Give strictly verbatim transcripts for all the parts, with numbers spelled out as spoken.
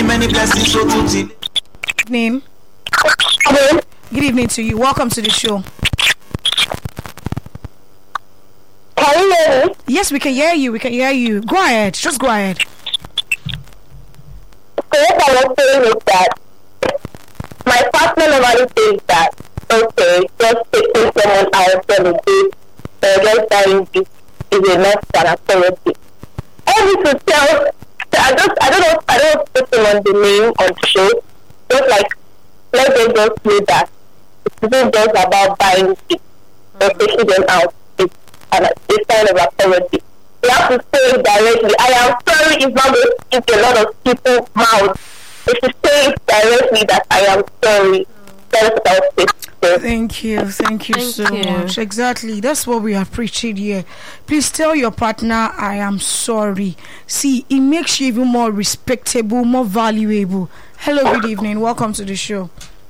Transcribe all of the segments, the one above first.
many, many blessings. So good evening. Good evening to you. Welcome to the show. Can you hear me? Yes, we can hear you. We can hear you. Go ahead. Just go ahead. So what I was saying is that my partner normally says that, okay, just taking someone out from the date or just dying is enough for an authority. I need to tell, I just, I don't know, I don't know put him on the name on the show, just like, let them just say that it's not just about buying it or taking them out. It's an, a sign of authority. You have to say it directly. I am sorry if not going to keep a lot of people's mouths. If you say it directly that I am sorry, that's about it. Thank you, thank you Thank so you. much. Exactly, that's what we are preaching here. Please tell your partner, I am sorry. See, it makes you even more respectable, more valuable. Hello, good evening. Welcome to the show.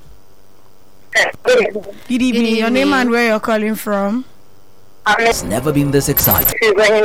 Good evening. Good evening. Your name and where you're calling from? It's never been this exciting.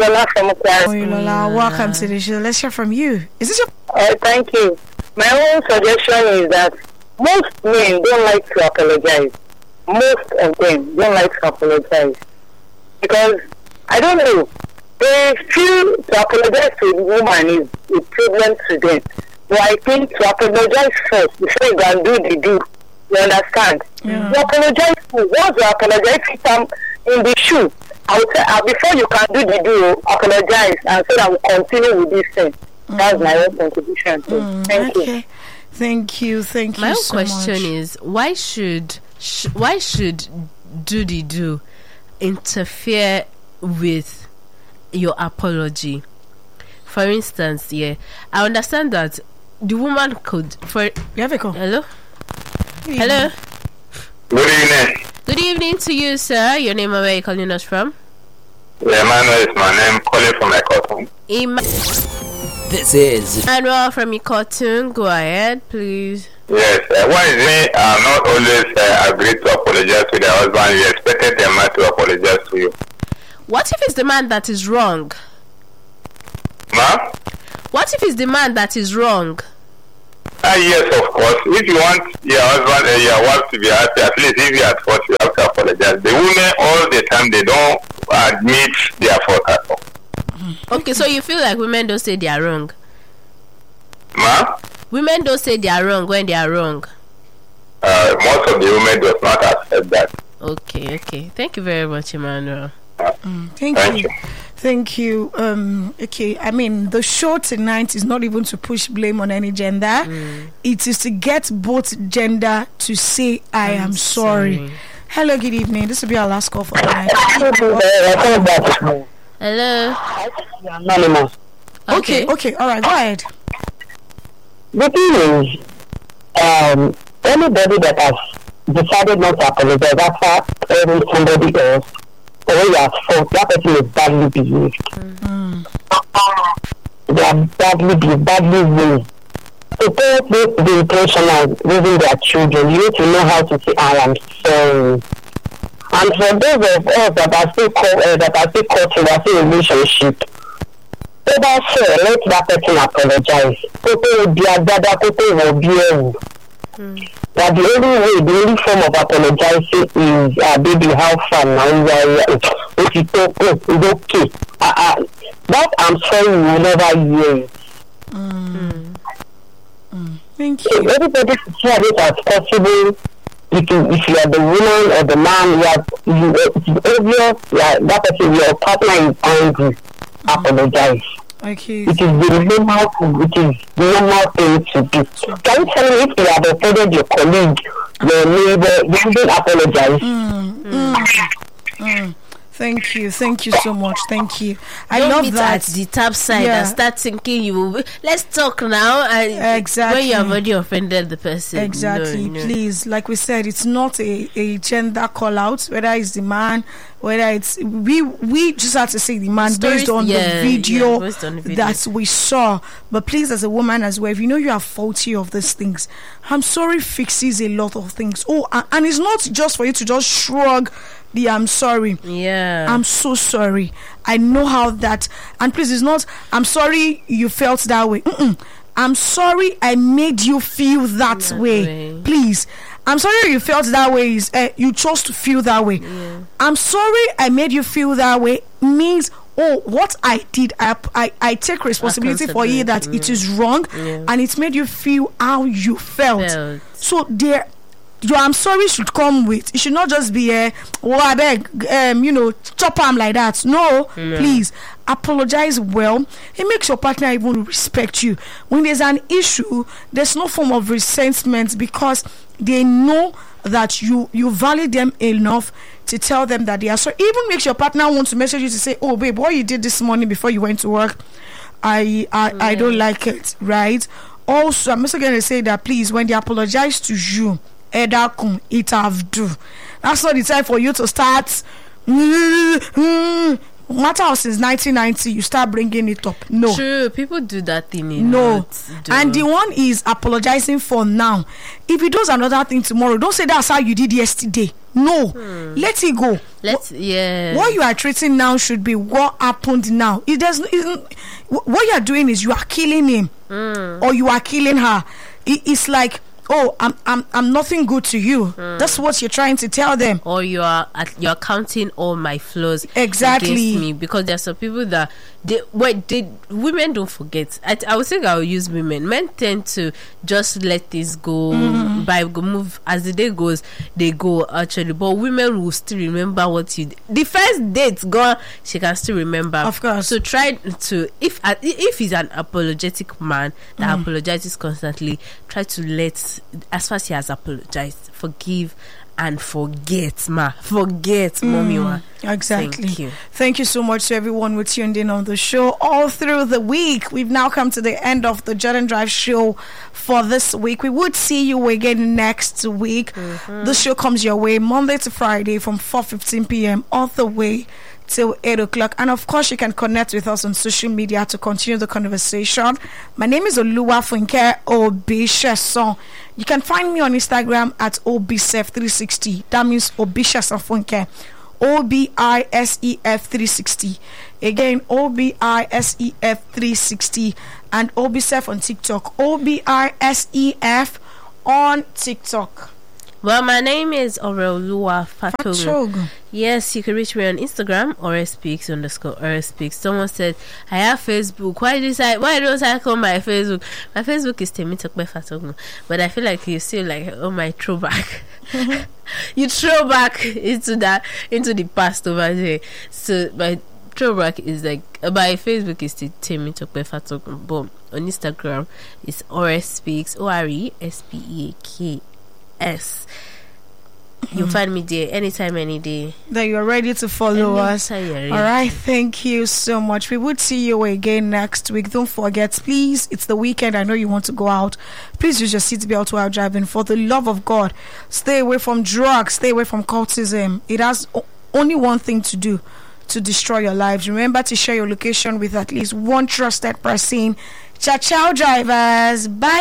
Lola, welcome to the show. Let's hear from you. Is this your? Uh, thank you. My own suggestion is that most men don't like to apologize. Most of them don't like to apologize because I don't know. They feel to apologize to a woman is a problem to them. But I think to apologize first before you can do the do. You understand? Yeah. You apologize to once you apologize if I'm in the shoe. I would say uh, before you can do the do, apologize and so that we continue with this thing. Mm. That's my own contribution. So Mm, thank okay. you. Thank you. Thank My you own so question much. is why should sh- why should do the do interfere with your apology? For instance, yeah, I understand that the woman could. For You have a call. hello, Good hello. Good evening. Good evening to you, sir. Your name and where you calling us from? Yeah, Emmanuel is my name, calling from my cousin. Emma- This is Emmanuel from Ikotun. Go ahead, please. Yes, uh, why is me uh, not always uh, agreed to apologize to their husband? You expected the man to apologize to you. What if it's the man that is wrong? Ma? What if it's the man that is wrong? Ah, yes, of course. If you want your husband and your wife to be happy, at least if you are at fault, you have to apologize. The women, all the time, they don't admit their fault at all. Okay, so you feel like women don't say they are wrong. Ma? Women don't say they are wrong when they are wrong. Uh, most of the women does not accept that. Okay, okay. Thank you very much, Emmanuel. Mm, thank, Thank you. you. Thank you. Um, okay, I mean, the show tonight is not even to push blame on any gender. Mm. It is to get both gender to say, I I'm am sorry. sorry. Hello, good evening. This will be our last call for tonight. Hello. Anonymous. Okay, okay, all right, go ahead. The thing is, um, anybody that has decided not to apologize after telling somebody else, or you have fault, that person is badly behaved. Mm. They are badly behaved, badly raised. So parents need to be intentional raising their children. You need to know how to say, I am sorry. And for those of us that are still caught, uh, that are still caught in that same relationship, either say, let that person apologize. People will be a dada, people will be a that the only way, the only form of apologizing is, uh, baby, how far now? If you say, oh, it's okay. Uh, uh, that I'm sorry, you will never hear it. Mm. Mm. Thank So you. everybody should hear it as possible. If you, if you are the woman or the man, you are, you, it's obvious, yeah, that person, your partner is angry. Apologize. Okay. It is the normal thing. It is the normal thing to do. Can you tell me if you have offended your colleague, your neighbor, you didn't apologize? Mm. Mm. Mm. Thank you. Thank you so much. Thank you. I Don't love meet that. at the top side Yeah. and start thinking you will. Let's talk now. And Exactly. When you have already offended the person. Exactly. No, no. Please, like we said, it's not a, a gender call out, whether it's the man, whether it's we we just have to say the man Stories- based on yeah, the video, yeah, based on the video. that we saw. But please, as a woman as well, if you know you are faulty of these things, I'm sorry fixes a lot of things. Oh, and, and it's not just for you to just shrug the I'm sorry. Yeah. I'm so sorry. I know how that, and please, it's not I'm sorry you felt that way. Mm-mm. I'm sorry I made you feel that, That way. way. Please. I'm sorry you felt that way. Is uh, you chose to feel that way. Yeah. I'm sorry I made you feel that way means, oh, what I did, I I, I take responsibility for it, that it is wrong, Yeah. and it made you feel how you felt. Felt. So there, your I'm sorry should come with. It should not just be a, oh, I beg, um, you know, chop arm like that. No, No. please apologize well. It makes your partner even respect you. When there's an issue, there's no form of resentment, because they know that you you value them enough to tell them that they are sorry. Even makes your partner want to message you to say, oh babe, what you did this morning before you went to work, I I, I don't like it, right? Also, I'm also going to say that please, when they apologize to you, Edakun, it have do. That's not the time for you to start. Matter of since nineteen ninety, you start bringing it up. No. True, people do that thing. A No. lot, do. And the one is apologizing for now. If he does another thing tomorrow, don't say that's how you did yesterday. No. Let it go. Let's yeah. What you are treating now should be what happened now. It does. It, what you are doing is you are killing him, or you are killing her. It, it's like, oh, I'm I'm I'm nothing good to you. That's what you're trying to tell them. Or you are at, you're counting all my flaws Exactly. against me, because there are some people that they wait they women don't forget. I, I would think I'll use women. Men tend to just let this go by go move as the day goes. They go actually, but women will still remember what you did. The first date gone, she can still remember. Of course. So try to if uh, if he's an apologetic man that apologizes constantly, try to let, as far as he has apologized, forgive and forget, ma. Forget, mommy. Wa. Exactly. Thank you. Thank you so much to everyone who tuned in on the show all through the week. We've now come to the end of the Jordan Drive show for this week. We would see you again next week. Mm-hmm. The show comes your way Monday to Friday from four fifteen p.m. all the way till eight o'clock. And of course, you can connect with us on social media to continue the conversation. My name is Oluwafunke Obisheson. You can find me on Instagram at obisef three sixty. That means Obisheson Funke. O B I S E F three sixty. Again, O B I S E F three sixty. And Obisef on TikTok. O B I S E F on TikTok. Well, my name is Orelua Fatogu. Fatogu. Yes, you can reach me on Instagram, orspeaks underscore orspeaks. Someone said, I have Facebook. Why do I, why don't I call my Facebook? My Facebook is Temitokbe Fatogu. But I feel like you still like, oh, my throwback. You throw back into that, into the past over there. So my throwback is like, my Facebook is Temitokbe Fatogu. But on Instagram, it's orspeaks, O R E S P E A K S. You'll find me there anytime, any day. That you're ready to follow us. Anytime you're ready. All right, thank you so much. We would see you again next week. Don't forget, please, it's the weekend. I know you want to go out. Please use your seatbelt while driving. For the love of God, stay away from drugs, stay away from cultism. It has o- only one thing to do, to destroy your lives. Remember to share your location with at least one trusted person. Ciao, ciao, drivers. Bye.